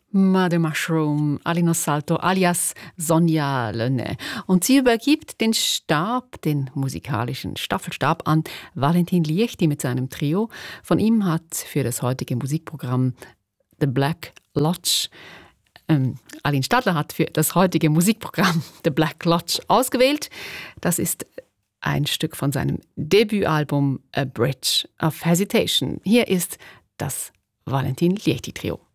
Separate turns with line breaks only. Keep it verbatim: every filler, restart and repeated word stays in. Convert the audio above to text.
Mother Mushroom, Alino Salto alias Sonja Lönne. Und sie übergibt den Stab, den musikalischen Staffelstab, an Valentin Liechti mit seinem Trio. Von ihm hat für das heutige Musikprogramm The Black Lodge ähm, Aline Stadler hat für das heutige Musikprogramm The Black Lodge ausgewählt. Das ist ein Stück von seinem Debütalbum A Bridge of Hesitation. Hier ist das Valentin Liechti Trio.